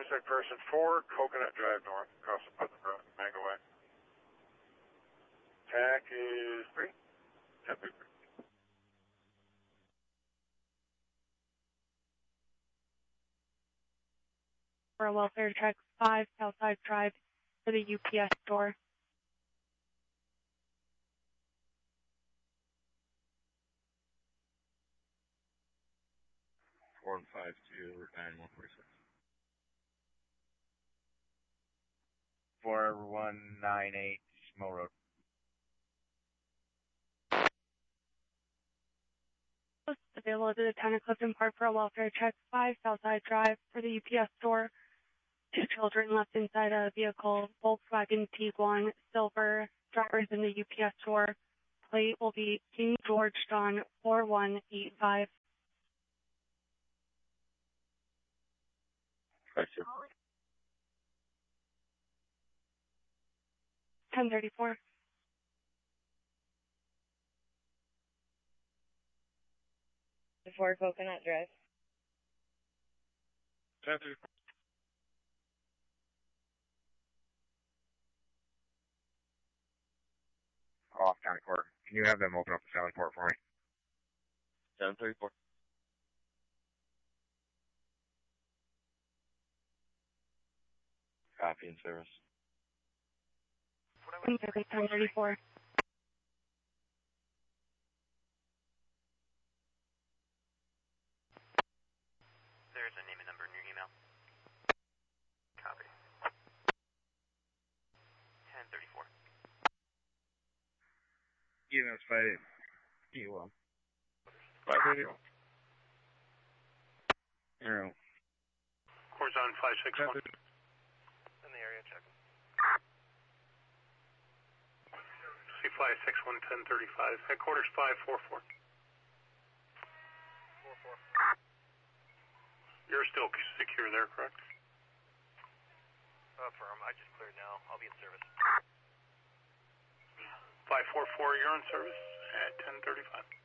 missing person 4, Coconut Drive North, across the Putnam Road, Mango Way. TAC is 3, 10-3. For a welfare check 5, Southside Drive, for the UPS store. Four and 5-2, Route 9146. 4198 Mill Road. Available to the town of Clifton Park for a welfare check 5, Southside Drive, for the UPS store. 2 children left inside a vehicle, Volkswagen Tiguan, silver, drivers in the UPS store. Plate will be King George John 4185. 1034. Before Coconut Drive. 1034. Off County Court. Can you have them open up the Sally Port for me? 734. Copy in service. 1034. There's a name and number in your email. Copy. 1034. Units 5. E1. 531. Arrow. Horizon 561. In the area, check. C561 1035. Headquarters 544. 44. You're still secure there, correct? Firm. I just cleared now. I'll be in service. 544, you're on service at 1035.